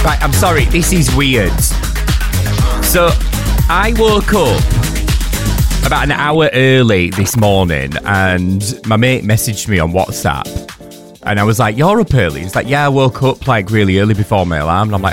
Right, I'm sorry, this is weird. So, I woke up about an hour early this morning and my mate messaged me on WhatsApp and I was like, you're up early? He's like, yeah, I woke up like really early before my alarm. And I'm like,